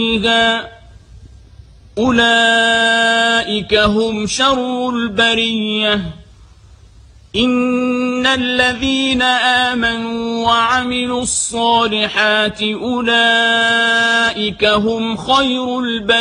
فيها أولئك هم شر البرية. إن الذين آمنوا وعملوا الصالحات أولئك هم خير البرية.